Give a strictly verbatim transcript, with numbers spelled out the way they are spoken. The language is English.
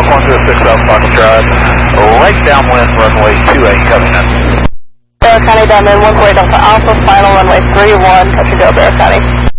Hawk one zero six Alpha Fox Drive, right downwind runway two eight coming in. Barrow County downwind one four eight Delta Alpha, final runway three one, touch and go Barrow County.